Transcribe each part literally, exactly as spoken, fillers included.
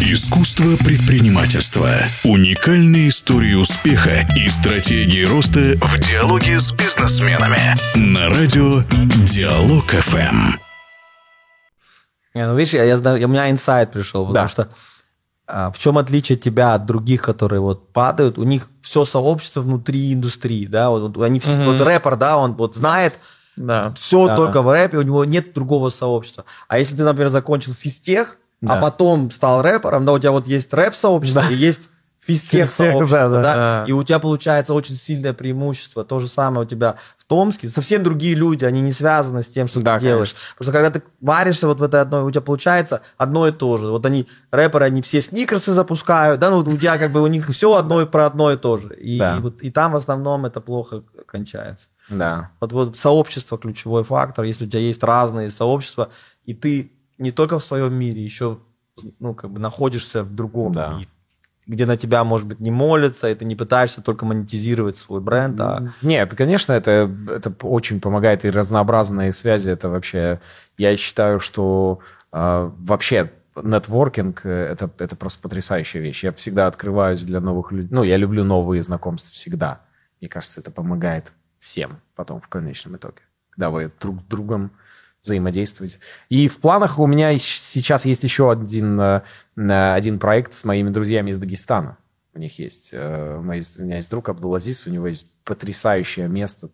Искусство предпринимательства. Уникальные истории успеха и стратегии роста в диалоге с бизнесменами. На радио Диалог эф эм. Ну, видишь, я, я, у меня инсайт пришел, потому да. что а, в чем отличие тебя от других, которые вот падают? У них все сообщество внутри индустрии, да, вот, они все, mm-hmm. вот рэпер, да, он вот знает да. все да. только в рэпе, у него нет другого сообщества. А если ты, например, закончил физтех, да. а потом стал рэпером, да, у тебя вот есть рэп-сообщество да. и есть физтех-сообщество, да, да, да, и у тебя получается очень сильное преимущество. То же самое у тебя в Томске. Совсем другие люди, они не связаны с тем, что да, ты делаешь. Конечно. Потому что когда ты варишься вот в этой одной, у тебя получается одно и то же. Вот они, рэперы, они все сникерсы запускают, да, ну у тебя как бы у них все одно и про одно и то же. И, да. и, вот, и там в основном это плохо кончается. Да. Вот, вот сообщество ключевой фактор. Если у тебя есть разные сообщества, и ты не только в своем мире, еще ну, как бы находишься в другом да. мире, где на тебя, может быть, не молятся, и ты не пытаешься только монетизировать свой бренд. А... Нет, конечно, это, это очень помогает, и разнообразные связи, это вообще, я считаю, что э, вообще нетворкинг это, это просто потрясающая вещь. Я всегда открываюсь для новых людей, ну, я люблю новые знакомства всегда. Мне кажется, это помогает всем потом в конечном итоге, когда вы друг с другом взаимодействовать. И в планах у меня сейчас есть еще один, один проект с моими друзьями из Дагестана. У них есть, у меня есть друг Абдулазиз, у него есть потрясающее место.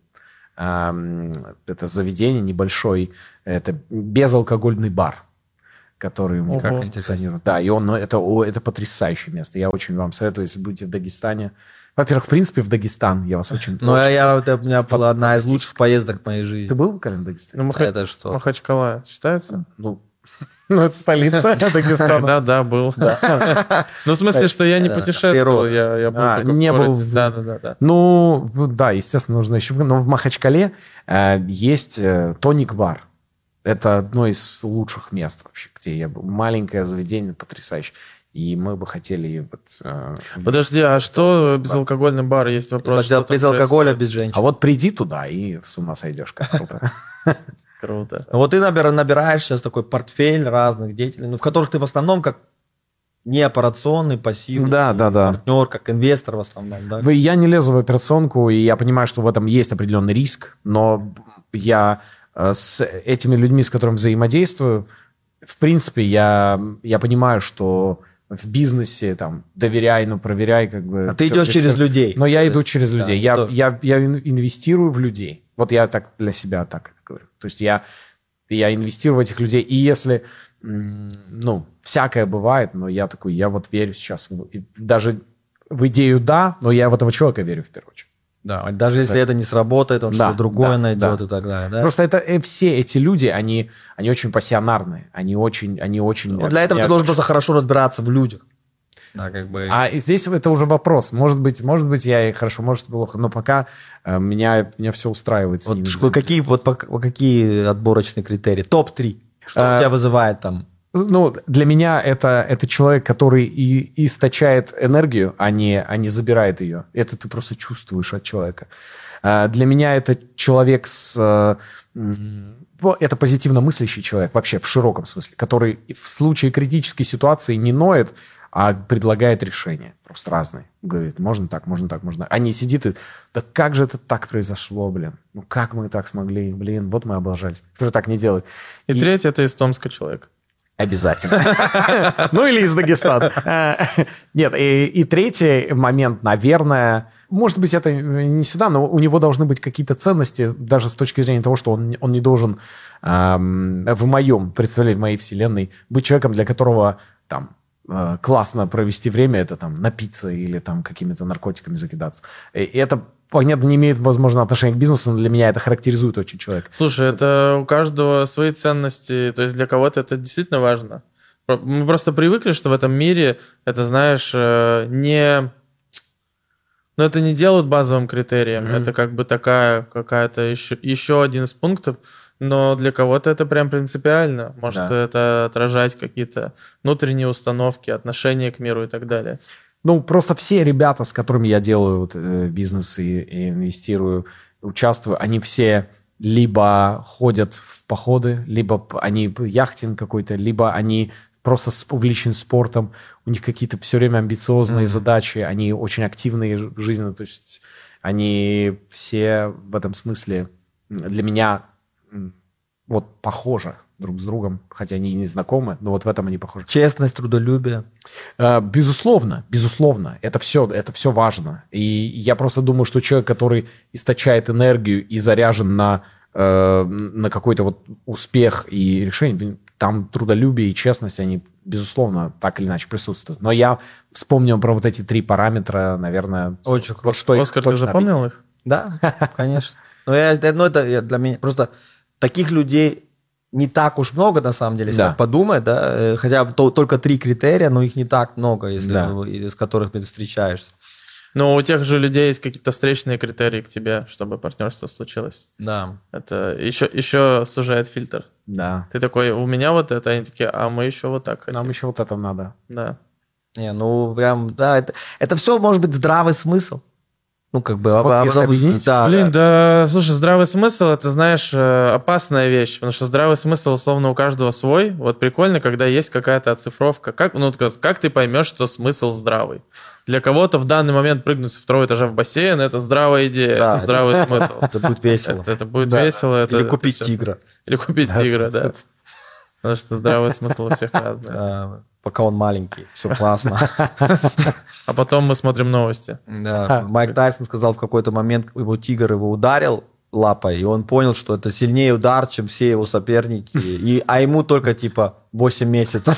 Это заведение небольшой, это безалкогольный бар, который ему функционирует. Да, и он, это, это потрясающее место. Я очень вам советую, если будете в Дагестане. Во-первых, в принципе, в Дагестан я вас очень... Ну, я, я, это, у меня была одна из лучших поездок в моей жизни. Ты был, Карин, в Дагестане? Ну, Маха... Это что? Махачкала считается? Ну, ну это столица Дагестана. Да, да, был. Ну, в смысле, что я не путешествовал, я был только в городе. Да, да, да. Ну, да, естественно, нужно еще... Но в Махачкале есть тоник-бар. Это одно из лучших мест вообще, где я был. Маленькое заведение, потрясающее. И мы бы хотели... Вот, э, Подожди, а что безалкогольный бар? Есть вопрос. Без, без алкоголя, без женщин. А вот приди туда и с ума сойдешь. Как круто. Круто. Вот ты набираешь сейчас такой портфель разных деятелей, в которых ты в основном как не операционный, пассивный да, да, да. партнер, как инвестор в основном. Да? Я не лезу в операционку, и я понимаю, что в этом есть определенный риск, но я с этими людьми, с которыми взаимодействую, в принципе, я, я понимаю, что... в бизнесе, там, доверяй, ну, проверяй, как бы... А ты идешь все, через все. людей. Но я иду через людей. Да, я, я, я инвестирую в людей. Вот я так для себя так говорю. То есть я, я инвестирую в этих людей. И если, ну, всякое бывает, но я такой, я вот верю сейчас, в, даже в идею да, но я в этого человека верю в первую очередь. Да, даже если да. это не сработает, он да, что-то другое да, найдет да. и так далее. Да? Просто это, э, все эти люди, они, они очень пассионарные, они очень... Они очень ну, для этого ты должен просто хорошо разбираться в людях. Да, как бы... А здесь это уже вопрос. Может быть, может быть я и хорошо, может плохо, но пока э, меня, меня все устраивает с вот ними. Какие, вот, какие отборочные критерии? топ три. Что а, у тебя вызывает там? Ну, для меня это, это человек, который и источает энергию, а не, а не забирает ее. Это ты просто чувствуешь от человека. Для меня это человек с... Это позитивно мыслящий человек, вообще в широком смысле, который в случае критической ситуации не ноет, а предлагает решения. Просто разные. Говорит, можно так, можно так, можно... А не сидит и... Да как же это так произошло, блин? Ну как мы так смогли? Блин, вот мы облажались. Кто же так не делает? И, и... третий – это из Томска человек. Обязательно. Ну, или из Дагестана. Нет, и, и третий момент, наверное, может быть, это не сюда, но у него должны быть какие-то ценности, даже с точки зрения того, что он, он не должен эм, в моем представлении, в моей вселенной, быть человеком, для которого там э, классно провести время, это там напиться или там какими-то наркотиками закидаться. И это... понятно, не имеет, возможно, отношения к бизнесу, но для меня это характеризует очень человека. Слушай, это у каждого свои ценности, то есть для кого-то это действительно важно. Мы просто привыкли, что в этом мире это, знаешь, не... Ну, это не делают базовым критерием, mm-hmm. это как бы такая какая-то еще, еще один из пунктов, но для кого-то это прям принципиально. Может да. это отражать какие-то внутренние установки, отношения к миру и так далее. Ну, просто все ребята, с которыми я делаю вот, э, бизнес и, и инвестирую, участвую, они все либо ходят в походы, либо они яхтинг какой-то, либо они просто увлечены спортом, у них какие-то все время амбициозные mm-hmm. задачи, они очень активные жизненно, то есть они все в этом смысле для меня вот похожи друг с другом, хотя они и не знакомы, но вот в этом они похожи. Честность, трудолюбие. Безусловно, безусловно, это все, это все важно. И я просто думаю, что человек, который источает энергию и заряжен на, на какой-то вот успех и решение, там трудолюбие и честность, они, безусловно, так или иначе присутствуют. Но я вспомнил про вот эти три параметра, наверное. Очень вот что Оскар, ты запомнил объяснить. их? Да, конечно. Но я, ну, это для меня просто таких людей не так уж много, на самом деле, если да. так подумать, да, хотя то, только три критерия, но их не так много, если да. из которых ты встречаешься. Но у тех же людей есть какие-то встречные критерии к тебе, чтобы партнерство случилось. Да. Это еще, еще сужает фильтр. Да. Ты такой, у меня вот это, они такие, а мы еще вот так хотим. Нам еще вот это надо. Да. Не, ну прям, да, это, это все может быть здравый смысл. Ну, как бы, вот а, если объединить. Да, Блин, да. да, слушай, здравый смысл, это, знаешь, опасная вещь, потому что здравый смысл, условно, у каждого свой. Вот прикольно, когда есть какая-то оцифровка. Как, ну, как ты поймешь, что смысл здравый? Для кого-то в данный момент прыгнуть со второго этажа в бассейн – это здравая идея, да, это здравый это, смысл. Это будет весело. Это, это будет да. весело. Это, Или купить это тигра. Или купить тигра, да. Потому что здравый смысл у всех разный. Пока он маленький, все классно. А потом мы смотрим новости. Да. Майк Тайсон сказал в какой-то момент, его тигр его ударил лапой, и он понял, что это сильнее удар, чем все его соперники, и, а ему только типа восемь месяцев.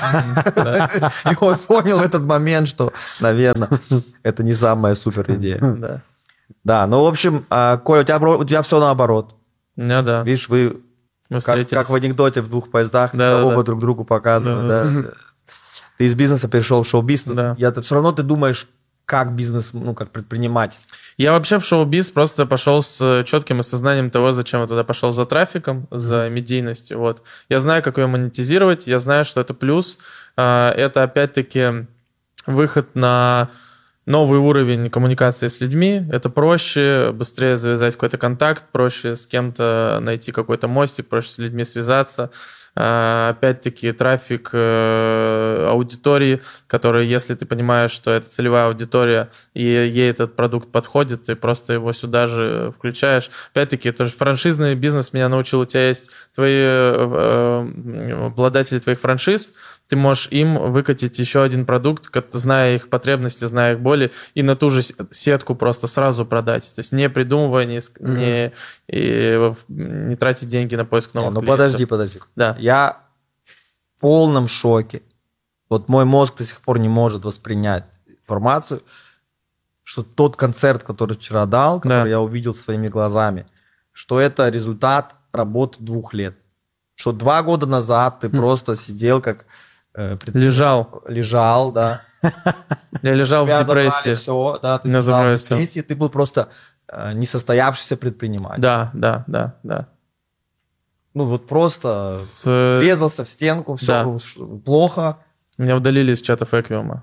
И он понял в этот момент, что, наверное, это не самая супер идея. Да. Да, ну, в общем, Коля, у тебя, у тебя все наоборот. У меня, да. Видишь, вы как, как в анекдоте в двух поездах, да, оба да. друг другу показывают. Да. Да. Ты из бизнеса перешел в шоу-бизнес, да. я, все равно ты думаешь, как бизнес, ну, как предприниматель. Я вообще в шоу-биз просто пошел с четким осознанием того, зачем я туда пошел, за трафиком, за медийностью. Вот. Я знаю, как ее монетизировать, я знаю, что это плюс. Это, опять-таки, выход на новый уровень коммуникации с людьми. Это проще, быстрее завязать какой-то контакт, проще с кем-то найти какой-то мостик, проще с людьми связаться. Опять-таки, трафик аудитории, который, если ты понимаешь, что это целевая аудитория, и ей этот продукт подходит, ты просто его сюда же включаешь. Опять-таки, тоже франшизный бизнес меня научил. У тебя есть твои обладатели твоих франшиз, ты можешь им выкатить еще один продукт, зная их потребности, зная их боли, и на ту же сетку просто сразу продать. То есть не придумывая, не, mm-hmm. не, и, не тратить деньги на поиск новых не, ну клиентов. подожди, подожди. Да. Я в полном шоке. Вот мой мозг до сих пор не может воспринять информацию, что тот концерт, который вчера дал, который да. я увидел своими глазами, что это результат работы двух лет. Что два года назад ты mm. просто сидел как... Лежал. Лежал, да. Я лежал в депрессии. Все, да, ты лежал в депрессии, ты был просто э, несостоявшийся предприниматель. Да, да, да, да. Ну вот просто С... врезался в стенку, все да. плохо. Меня удалили из чатов Эквиума.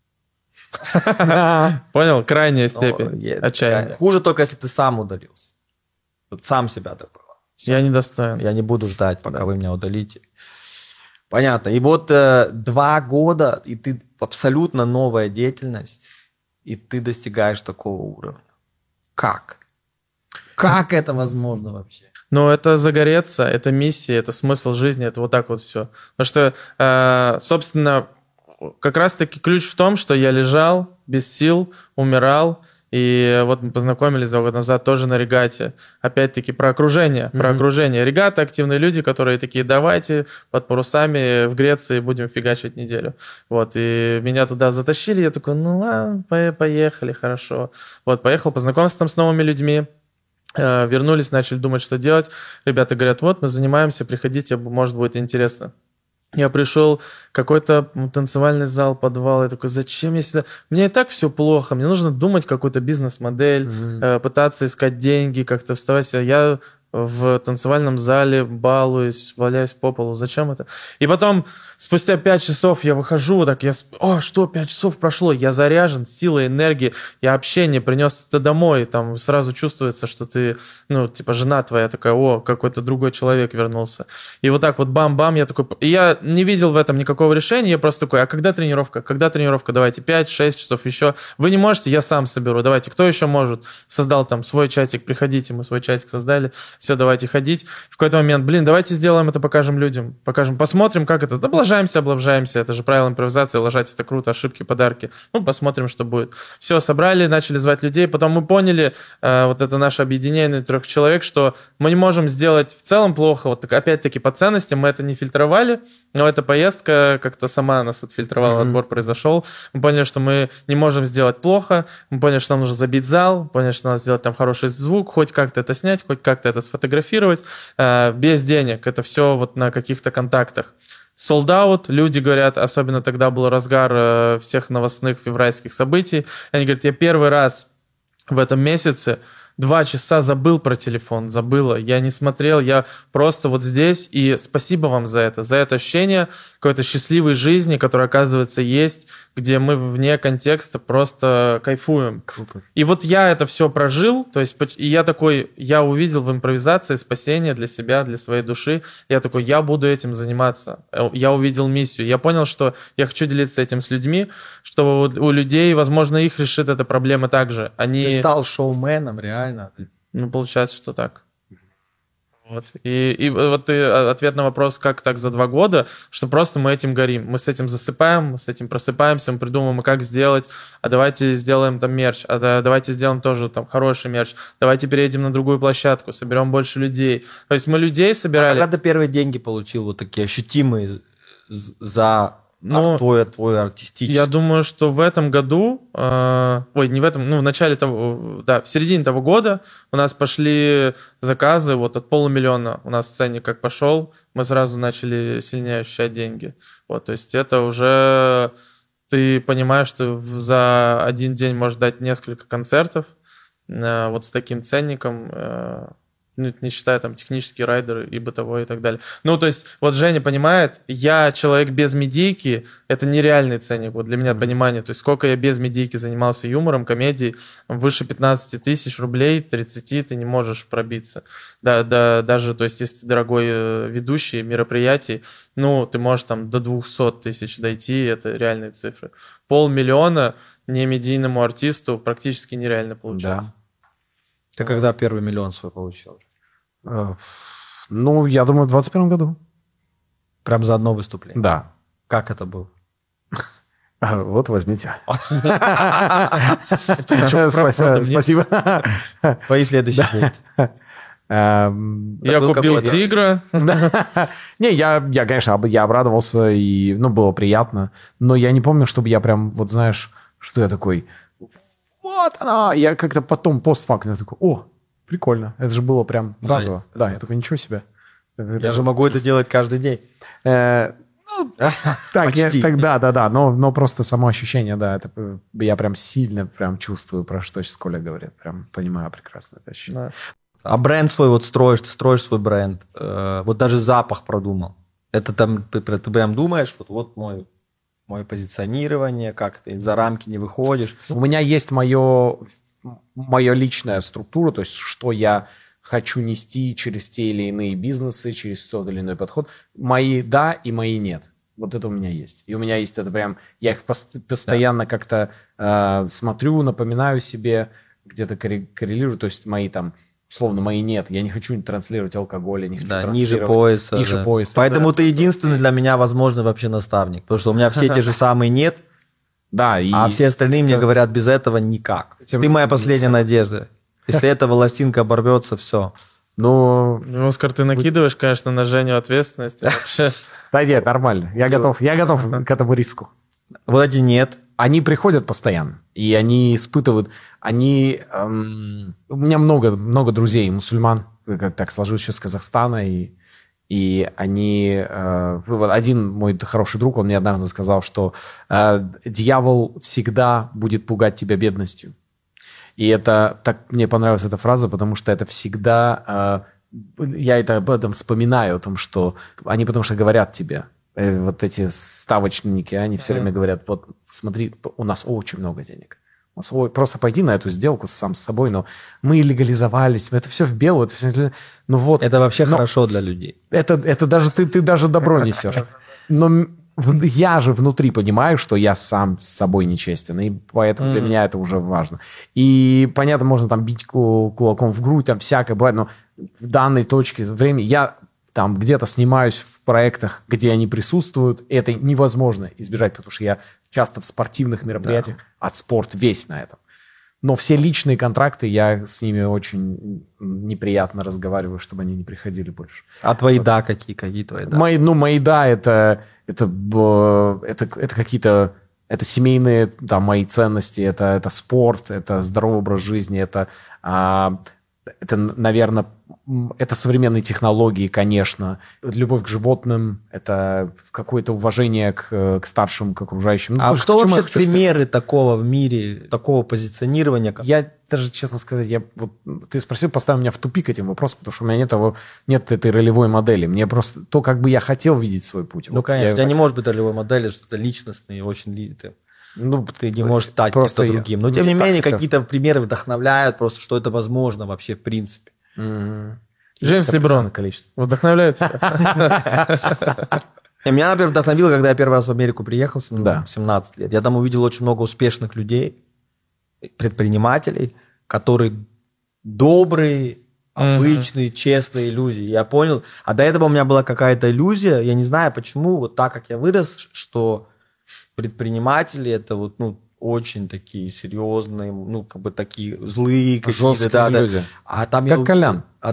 Понял? Крайняя степень отчаяния. Хуже только, если ты сам удалился. Сам себя такой. Я не достоин. Я не буду ждать, пока вы меня удалите. Понятно. И вот э, два года, и ты абсолютно новая деятельность, и ты достигаешь такого уровня. Как? Как это возможно вообще? Ну, это загореться, это миссия, это смысл жизни, это вот так вот все. Потому что, э, собственно, как раз-таки ключ в том, что я лежал без сил, умирал, и вот мы познакомились два года назад тоже на регате. Опять-таки про окружение. Mm-hmm. Про окружение. Регата, активные люди, которые такие, давайте под парусами в Греции будем фигачить неделю. Вот. И меня туда затащили. Я такой, ну ладно, поехали, хорошо. Вот, поехал, познакомился там с новыми людьми. Вернулись, начали думать, что делать. Ребята говорят, вот, мы занимаемся, приходите, может, будет интересно. Я пришел, какой-то танцевальный зал, подвал, я такой, зачем я сюда? Мне и так все плохо, мне нужно думать какую-то бизнес-модель, mm-hmm. пытаться искать деньги, как-то вставать. Я в танцевальном зале, балуюсь, валяюсь по полу. Зачем это? И потом, спустя пять часов я выхожу, так я... О, что, пять часов прошло? Я заряжен силой, энергией. Я общение принес это домой. Там сразу чувствуется, что ты, ну, типа, жена твоя такая, о, какой-то другой человек вернулся. И вот так вот бам-бам, я такой... И я не видел в этом никакого решения, я просто такой, а когда тренировка? Когда тренировка? Давайте пять-шесть часов еще. Вы не можете, я сам соберу. Давайте, кто еще может? Создал там свой чатик, приходите, мы свой чатик создали. Все, давайте ходить. В какой-то момент, блин, давайте сделаем это, покажем людям. Покажем, посмотрим, как это. Облажаемся, облажаемся. Это же правило импровизации, лажать это круто, ошибки, подарки. Ну, посмотрим, что будет. Все, собрали, начали звать людей. Потом мы поняли, э, вот это наше объединение трех человек, что мы не можем сделать в целом плохо. Вот опять-таки по ценностям мы это не фильтровали, но эта поездка как-то сама нас отфильтровала, mm-hmm. отбор произошел. Мы поняли, что мы не можем сделать плохо. Мы поняли, что нам нужно забить зал. Поняли, что надо сделать там хороший звук, хоть как-то это снять, хоть как-то это сфотографировать, э, без денег. Это все вот на каких-то контактах. Sold out, люди говорят, особенно тогда был разгар э, всех новостных февральских событий. Они говорят, я первый раз в этом месяце два часа забыл про телефон, забыла. Я не смотрел, я просто вот здесь. И спасибо вам за это, за это ощущение какой-то счастливой жизни, которая, оказывается, есть, где мы вне контекста просто кайфуем. Круто. И вот я это все прожил, то есть и я такой, я увидел в импровизации спасение для себя, для своей души. Я такой, я буду этим заниматься. Я увидел миссию. Я понял, что я хочу делиться этим с людьми, что у людей, возможно, их решит эта проблема также. Они... Ты стал шоуменом, реально. Ну, получается, что так. Вот. И, и вот и ответ на вопрос, как так за два года, что просто мы этим горим. Мы с этим засыпаем, мы с этим просыпаемся, мы придумываем, как сделать, а давайте сделаем там мерч, а да, давайте сделаем тоже там хороший мерч, давайте переедем на другую площадку, соберем больше людей. То есть мы людей собирали... А когда ты первые деньги получил, вот такие ощутимые за... Ну, а твой, твой артистический. Я думаю, что в этом году, э, ой, не в этом, ну, в начале того, да, в середине того года у нас пошли заказы вот от полумиллиона. У нас ценник как пошел, мы сразу начали сильнее ощущать деньги. Вот, то есть это уже ты понимаешь, что за один день можешь дать несколько концертов э, вот с таким ценником. Э, Ну, не считая там технические райдеры и бытовой и так далее. Ну, то есть, вот Женя понимает, я человек без медийки, это нереальный ценник, вот для меня mm-hmm. понимание. То есть, сколько я без медийки занимался юмором, комедией, выше пятнадцать тысяч рублей, тридцать ты не можешь пробиться. Да, да, даже, то есть, если ты дорогой ведущий мероприятий, ну, ты можешь там до двести тысяч дойти, это реальные цифры. Полмиллиона немедийному артисту практически нереально получается. Да. Ты когда первый миллион свой получил? Ну, я думаю, в двадцать первом году. Прям за одно выступление? Да. Как это было? Вот, возьмите. Спасибо. Твои следующие действия. Я купил тигра. Не, я, я, конечно, я обрадовался, и, ну, было приятно. Но я не помню, чтобы я прям, вот знаешь, что я такой... Вот она! Я как-то потом постфактум такой, о, прикольно. Это же было прям разово. Да, я такой, ничего себе. Я же могу это делать каждый день. Так, да, да, да. Но просто само ощущение, да, это я прям сильно прям чувствую, про что сейчас Коля говорит. Прям понимаю прекрасно это ощущение. А бренд свой вот строишь, ты строишь свой бренд. Вот даже запах продумал. Это там, ты прям думаешь, вот вот мой... Мое позиционирование, как ты за рамки не выходишь. У меня есть мое, моя личная структура, то есть что я хочу нести через те или иные бизнесы, через тот или иной подход. Мои да и мои нет. Вот это у меня есть. И у меня есть это прям... Я их постоянно да. как-то э, смотрю, напоминаю себе, где-то коррелирую. То есть мои там... Условно, мои нет. Я не хочу транслировать алкоголь, я не хочу да, транслировать... Ниже пояса. Ниже да. пояса. Поэтому да. ты единственный для меня, возможно, вообще наставник. Потому что у меня все те же самые нет, да, и... а все остальные мне говорят, без этого никак. Тем... Ты моя последняя надежда. Если эта волосинка оборвется, все. Ну, Оскар, ты накидываешь, конечно, на Женю ответственность. Да нет, нормально. Я готов, я готов к этому риску. Вот эти нет. Они приходят постоянно, и они испытывают, они... Эм, у меня много, много друзей, мусульман, как так сложилось сейчас, из Казахстана, и, и они... Э, один мой хороший друг, он мне однажды сказал, что э, дьявол всегда будет пугать тебя бедностью. И это, так мне понравилась эта фраза, потому что это всегда... Э, я это об этом вспоминаю, о том, что они потому что говорят тебе, э, вот эти ставочники, они все mm-hmm. время говорят, вот смотри, у нас очень много денег. У нас, ой, просто пойди на эту сделку сам с собой, но мы легализовались, это все в белую. Это, все, ну вот, это вообще но, хорошо для людей. Это, это даже ты, ты даже добро несешь. Но я же внутри понимаю, что я сам с собой нечестен, и поэтому mm-hmm. для меня это уже важно. И, понятно, можно там бить кулаком в грудь, там всякое бывает, но в данной точке времени я там где-то снимаюсь в проектах, где они присутствуют, и это невозможно избежать, потому что я часто в спортивных мероприятиях, да. а спорт весь на этом. Но все личные контракты, я с ними очень неприятно разговариваю, чтобы они не приходили больше. А твои вот. да какие? Какие твои да? Мои, ну, мои да, это, это, это, это какие-то... Это семейные там, мои ценности, это, это спорт, это здоровый образ жизни, это, а, это, наверное, это современные технологии, конечно, любовь к животным, это какое-то уважение к, к старшим, к окружающим. Ну, а что вообще примеры стать? такого в мире, такого позиционирования? Я даже, честно сказать, я, вот, ты спросил, поставил меня в тупик этим вопросом, потому что у меня нет, того, нет этой ролевой модели. Мне просто то, как бы я хотел видеть свой путь. Ну, вот, конечно, у тебя не может быть ролевой модели, что-то личностное, очень... Ты, ну, ты не можешь стать просто другим. Но, тем не менее, какие-то примеры вдохновляют просто, что это возможно вообще в принципе. Mm-hmm. Джеймс Леброн вдохновляет тебя? Меня, например, вдохновило, когда я первый раз в Америку приехал, в семнадцать лет. Я там увидел очень много успешных людей, предпринимателей, которые добрые, обычные, честные люди. Я понял. А до этого у меня была какая-то иллюзия, я не знаю почему, вот так как я вырос, что предприниматели это вот, ну, очень такие серьезные, ну, как бы такие злые, жесткие да, люди. Да. А там как я... Колян. А,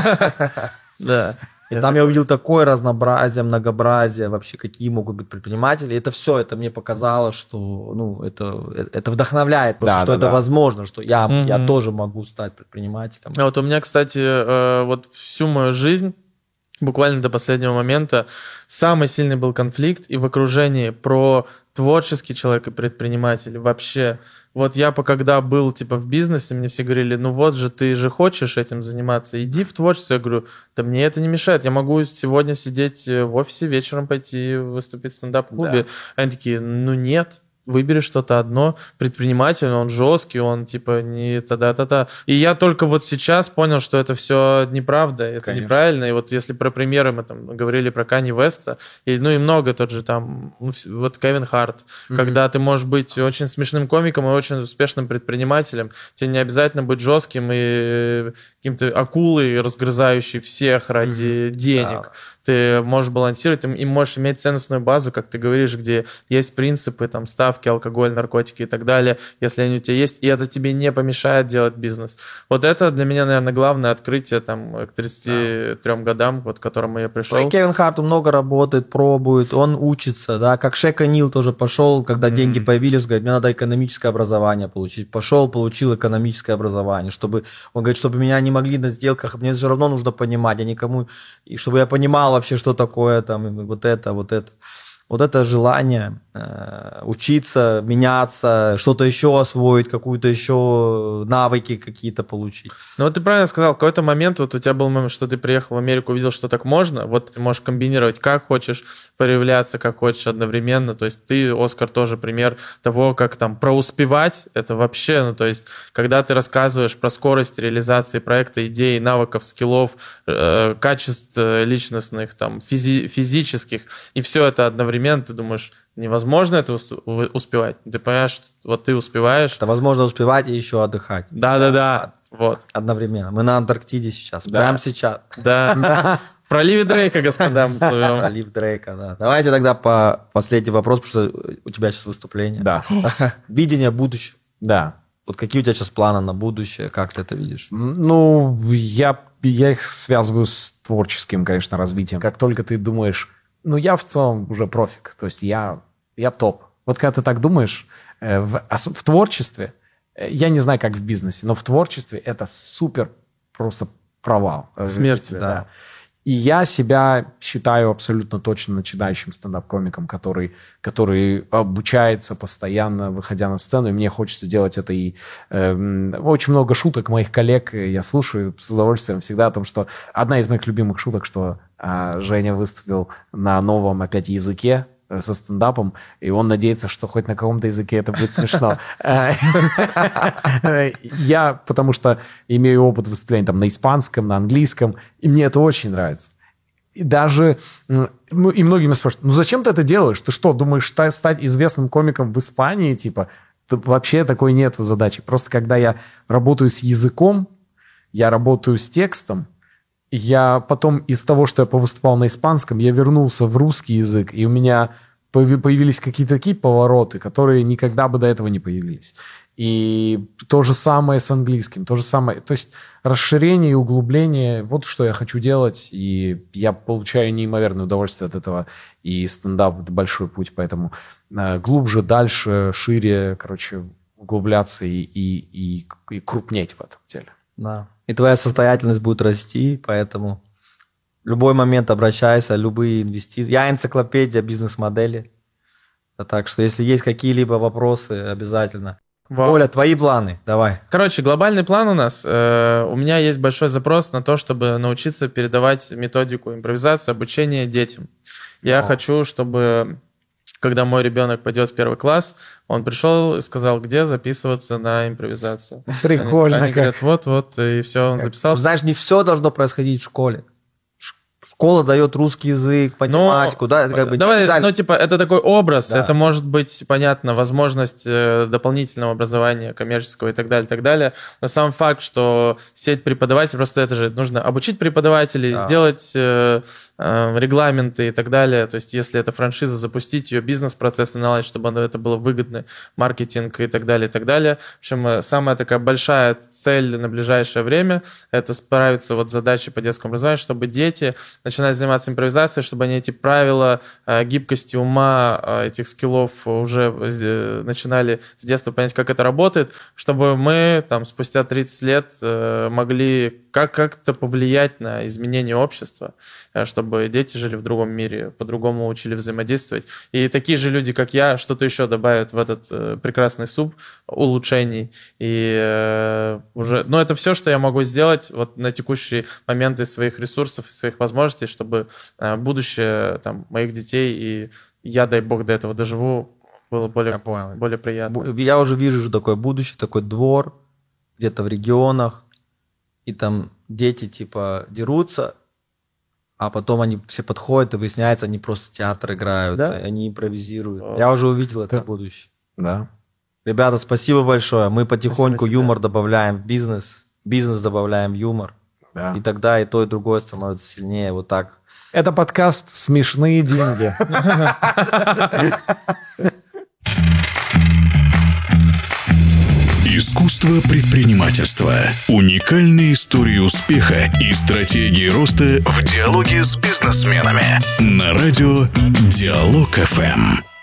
да. да. И там я увидел такое разнообразие, многообразие, вообще какие могут быть предприниматели. Это все, это мне показало, что, ну, это, это вдохновляет, да, что да, это да. возможно, что я, угу. я тоже могу стать предпринимателем. А вот у меня, кстати, вот всю мою жизнь, буквально до последнего момента, самый сильный был конфликт и в окружении про творческий человек и предприниматель вообще. Вот я когда был типа в бизнесе, мне все говорили, ну вот же, ты же хочешь этим заниматься, иди в творчество. Я говорю, да мне это не мешает, я могу сегодня сидеть в офисе, вечером пойти выступить в стендап-клубе. Да. Они такие, ну нет. Выбери что-то одно. Предприниматель, он жесткий, он типа не та-да-та-та. И я только вот сейчас понял, что это все неправда, это Конечно. неправильно. И вот если про примеры мы там говорили про Канье Уэста, и, ну и много тот же там, вот Кевин Харт, mm-hmm. когда ты можешь быть очень смешным комиком и очень успешным предпринимателем, тебе не обязательно быть жестким и каким-то акулой, разгрызающей всех ради mm-hmm. денег. Да. Ты можешь балансировать и можешь иметь ценностную базу, как ты говоришь, где есть принципы, там, ставки, алкоголь, наркотики и так далее, если они у тебя есть, и это тебе не помешает делать бизнес. Вот это для меня, наверное, главное открытие там, к тридцати трём да. годам, вот, к которому я пришел. И Кевин Харт много работает, пробует, он учится, да, как Шек О'Нил тоже пошел, когда mm-hmm. деньги появились, говорит, мне надо экономическое образование получить. Пошел, получил экономическое образование, чтобы, он говорит, чтобы меня не могли на сделках, мне все равно нужно понимать, я никому, и чтобы я понимал вообще, что такое там, вот это, вот это. Вот это желание э, учиться, меняться, что-то еще освоить, какую-то еще навыки какие-то получить. Ну вот ты правильно сказал, в какой-то момент вот у тебя был момент, что ты приехал в Америку, увидел, что так можно, вот ты можешь комбинировать, как хочешь, проявляться, как хочешь одновременно, то есть ты, Оскар, тоже пример того, как там проуспевать, это вообще, ну то есть когда ты рассказываешь про скорость реализации проекта, идей, навыков, скиллов, э, качеств личностных, там, физи- физических, и все это одновременно, ты думаешь, невозможно это успевать. Ты понимаешь, что вот ты успеваешь. Это возможно успевать и еще отдыхать. Да-да-да. Вот. Одновременно. Мы на Антарктиде сейчас. Да. Прямо сейчас. Да. Про Ливи Дрейка, господа. Про Ливи Дрейка, да. Давайте тогда по последний вопрос, потому что у тебя сейчас выступление. Да. Видение будущего. Да. Вот какие у тебя сейчас планы на будущее? Как ты это видишь? Ну, я, я их связываю с творческим, конечно, развитием. Как только ты думаешь, ну, я в целом уже профик, то есть я, я топ. Вот когда ты так думаешь, э, в, в творчестве, э, я не знаю, как в бизнесе, но в творчестве это супер просто провал. Смерть, да. да. И я себя считаю абсолютно точно начинающим стендап-комиком, который, который обучается постоянно, выходя на сцену, и мне хочется делать это. И э, очень много шуток моих коллег я слушаю с удовольствием всегда о том, что одна из моих любимых шуток, что э, Женя выступил на новом опять языке, со стендапом, и он надеется, что хоть на каком-то языке это будет смешно. Я, потому что имею опыт выступлений там на испанском, на английском, и мне это очень нравится. И даже, ну, и многие меня спрашивают, ну зачем ты это делаешь? Ты что, думаешь стать известным комиком в Испании? Типа, вообще такой нет задачи. Просто когда я работаю с языком, я работаю с текстом, я потом из того, что я повыступал на испанском, я вернулся в русский язык, и у меня появились какие-то такие повороты, которые никогда бы до этого не появились. И то же самое с английским, то же самое. То есть расширение и углубление, вот что я хочу делать, и я получаю неимоверное удовольствие от этого. И стендап – это большой путь, поэтому глубже, дальше, шире, короче, углубляться и, и, и, и крупнеть в этом деле. Да. И твоя состоятельность будет расти, поэтому в любой момент обращайся, любые инвестиции. Я энциклопедия бизнес-модели. Так что, если есть какие-либо вопросы, обязательно. Вау. Оля, твои планы, давай. Короче, глобальный план у нас. Э, у меня есть большой запрос на то, чтобы научиться передавать методику импровизации, обучения детям. Я О. хочу, чтобы... Когда мой ребенок пойдет в первый класс, он пришел и сказал, где записываться на импровизацию. Прикольно. Они, они говорят, вот-вот, и все, он записался. Знаешь, не все должно происходить в школе. Школа дает русский язык, математику, ну, да, это как бы давай, ну, типа, это такой образ, да. Это может быть, понятно, возможность э, дополнительного образования, коммерческого и так далее, и так далее. Но сам факт, что сеть преподавателей, просто это же нужно обучить преподавателей, да. сделать э, э, регламенты и так далее. То есть, если это франшиза, запустить ее, бизнес-процессы наладить, чтобы это было выгодно, маркетинг и так далее, и так далее. В общем, самая такая большая цель на ближайшее время – это справиться вот с задачей по детскому образованию, чтобы дети начинать заниматься импровизацией, чтобы они эти правила э, гибкости ума, э, этих скиллов уже э, начинали с детства понять, как это работает, чтобы мы там спустя тридцать лет э, могли как- как-то повлиять на изменение общества, э, чтобы дети жили в другом мире, по-другому учили взаимодействовать. И такие же люди, как я, что-то еще добавят в этот э, прекрасный суп улучшений. И э, уже, ну, это все, что я могу сделать вот на текущий момент из своих ресурсов, из своих возможностей, чтобы э, будущее там, моих детей и я, дай бог, до этого доживу, было более, более приятно. Я уже вижу же такое будущее, такой двор где-то в регионах, и там дети типа дерутся, а потом они все подходят, и выясняется, они просто театр играют, да? Они импровизируют. О, я уже увидел это да. будущее. Да. Ребята, спасибо большое. Мы потихоньку спасибо юмор добавляем в бизнес, бизнес добавляем в юмор. Да. И тогда и то, и другое становится сильнее. Вот так. Это подкаст «Смешные деньги». Искусство предпринимательства. Уникальные истории успеха и стратегии роста в диалоге с бизнесменами. На радио Диалог эф эм.